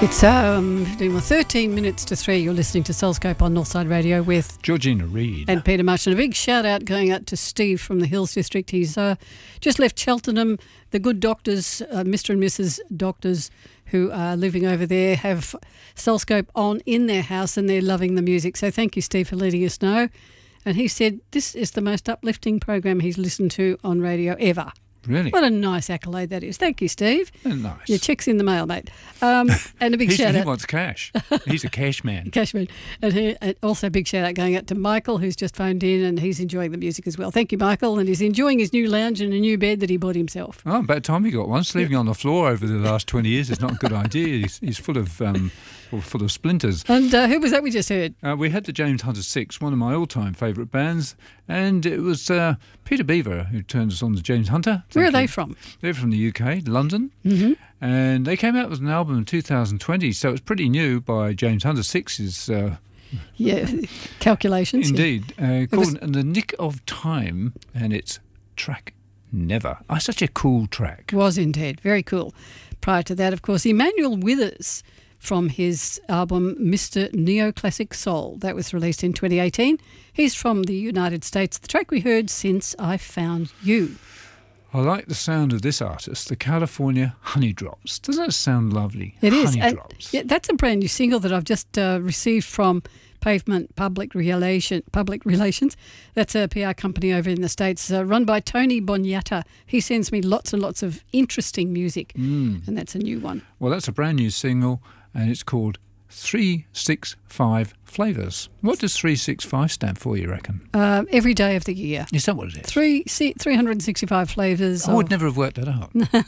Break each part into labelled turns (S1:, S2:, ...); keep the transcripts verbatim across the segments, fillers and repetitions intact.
S1: It's um, thirteen minutes to three. You're listening to Soulscope on Northside Radio with
S2: Georgina Reid
S1: and Peter Marsh. And a big shout out going out to Steve from the Hills District. He's uh, just left Cheltenham. The good doctors, uh, Mister and Missus Doctors, who are living over there, have Soulscope on in their house and they're loving the music. So thank you, Steve, for letting us know. And he said this is the most uplifting program he's listened to on radio ever.
S2: Really?
S1: What a nice accolade that is. Thank you, Steve.
S2: Oh, nice.
S1: Your check's in the mail, mate. Um, and a big shout
S2: he
S1: out.
S2: He wants cash. He's a cash man.
S1: Cash man. And, he, and also a big shout out going out to Michael, who's just phoned in, and he's enjoying the music as well. Thank you, Michael. And he's enjoying his new lounge and a new bed that he bought himself.
S2: Oh, about time he got one. Sleeping on the floor over the last twenty years is not a good idea. He's, he's full of um, full of splinters.
S1: And uh, who was that we just heard?
S2: Uh, we had the James Hunter Six, one of my all-time favourite bands, and it was uh, Peter Beaver who turned us on to James Hunter.
S1: Where are
S2: you.
S1: they from?
S2: They're from the U K, London,
S1: mm-hmm.
S2: and they came out with an album in two thousand twenty, so it's pretty new by James Hunter Six's uh,
S1: yeah calculations.
S2: Indeed,
S1: yeah.
S2: uh, called was... The Nick of Time, and it's track Never. Oh, such a cool track.
S1: Was indeed very cool. Prior to that, of course, Emmanuel Withers from his album Mister Neoclassic Soul. That was released in twenty eighteen. He's from the United States. The track we heard, Since I Found You.
S2: I like the sound of this artist, the California Honeydrops. Doesn't that sound lovely?
S1: It is.
S2: Honeydrops.
S1: Yeah, that's a brand new single that I've just uh, received from Pavement Public Relation, Public Relations. That's a P R company over in the States, uh, run by Tony Boniata. He sends me lots and lots of interesting music,
S2: mm.
S1: and that's a new one.
S2: Well, that's a brand new single, and it's called three six five Flavours. What does three six five stand for, you reckon?
S1: Uh, every day of the year.
S2: Is that what it is?
S1: Three, three hundred sixty-five flavours.
S2: I would never have worked that out.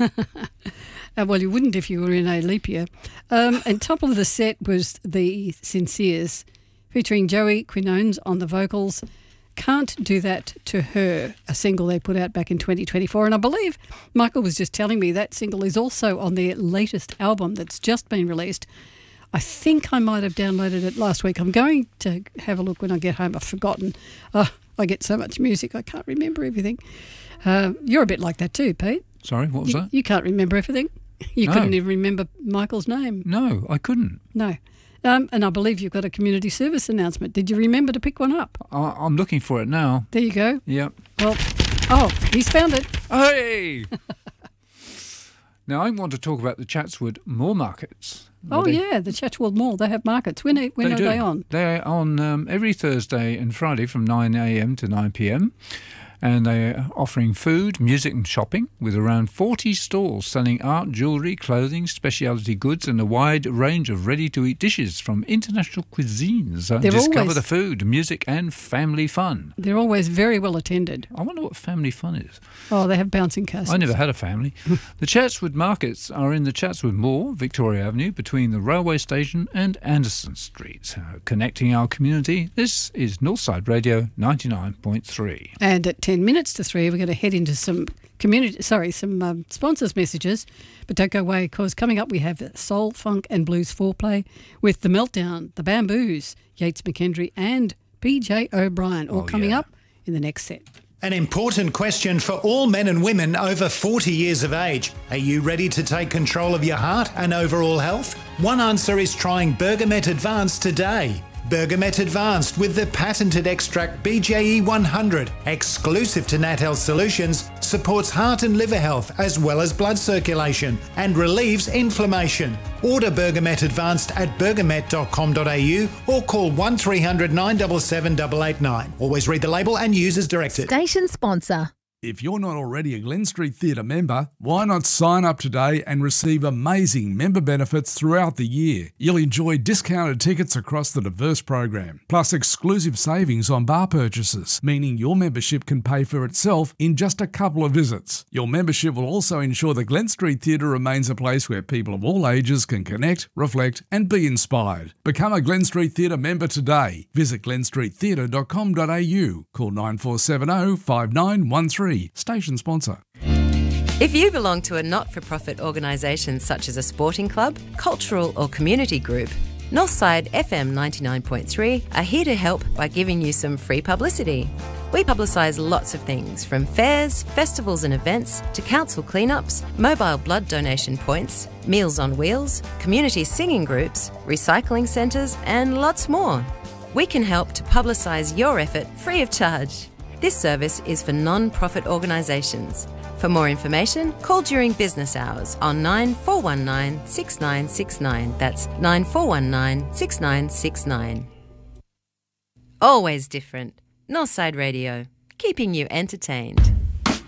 S1: uh, well, you wouldn't if you were in a leap year. Um, and top of the set was the Sinceres, featuring Joey Quinones on the vocals. Can't Do That to Her, a single they put out back in twenty twenty-four. And I believe Michael was just telling me that single is also on their latest album that's just been released. I think I might have downloaded it last week. I'm going to have a look when I get home. I've forgotten. Oh, I get so much music, I can't remember everything. Uh, you're a bit like that too, Pete.
S2: Sorry, what was
S1: you,
S2: that?
S1: You can't remember everything. You
S2: no.
S1: couldn't even remember Michael's name.
S2: No, I couldn't.
S1: No. Um, and I believe you've got a community service announcement. Did you remember to pick one up?
S2: I, I'm looking for it now.
S1: There you go.
S2: Yep.
S1: Well, oh, he's found it.
S2: Hey! Now, I want to talk about the Chatswood Moor Markets.
S1: Oh,
S2: they,
S1: yeah, the Chatswood Mall. They have markets. When, when
S2: they
S1: are
S2: do.
S1: they on?
S2: They're on um, every Thursday and Friday from nine a.m. to nine p.m. And they're offering food, music and shopping with around forty stalls selling art, jewellery, clothing, specialty goods and a wide range of ready-to-eat dishes from international cuisines. Uh, discover
S1: always,
S2: the food, music and family fun.
S1: They're always very well attended.
S2: I wonder what family fun is.
S1: Oh, they have bouncing castles.
S2: I never had a family. The Chatswood Markets are in the Chatswood Mall, Victoria Avenue, between the railway station and Anderson Street. Uh, connecting our community, this is Northside Radio ninety-nine point three.
S1: And at ten minutes to three, we're going to head into some community, sorry, some um, sponsors' messages. But don't go away, because coming up we have Soul, Funk and Blues Foreplay with The Meltdown, The Bamboos, Yates McKendry and B J O'Brien, all
S2: oh,
S1: coming
S2: yeah.
S1: up in the next set.
S3: An important question for all men and women over forty years of age. Are you ready to take control of your heart and overall health? One answer is trying Bergamet Advanced today. Bergamet Advanced with the patented extract B J E one hundred, exclusive to Nat Health Solutions, supports heart and liver health as well as blood circulation and relieves inflammation. Order Bergamet Advanced at bergamet dot com dot a u or call one three hundred nine seven seven eight eight nine. Always read the label and use as directed.
S4: Station sponsor.
S5: If you're not already a Glen Street Theatre member, why not sign up today and receive amazing member benefits throughout the year? You'll enjoy discounted tickets across the diverse program, plus exclusive savings on bar purchases, meaning your membership can pay for itself in just a couple of visits. Your membership will also ensure the Glen Street Theatre remains a place where people of all ages can connect, reflect and be inspired. Become a Glen Street Theatre member today. Visit glen street theatre dot com dot a u. Call nine four seven zero five nine one three. Station sponsor.
S6: If you belong to a not-for-profit organisation such as a sporting club, cultural or community group, Northside F M ninety-nine point three are here to help by giving you some free publicity. We publicise lots of things, from fairs, festivals and events, to council cleanups, mobile blood donation points, Meals on Wheels, community singing groups, recycling centres and lots more. We can help to publicise your effort free of charge. This service is for non-profit organisations. For more information, call during business hours on nine four one nine, six nine six nine. That's nine four one nine, six nine six nine. Always different. Northside Radio, keeping you entertained.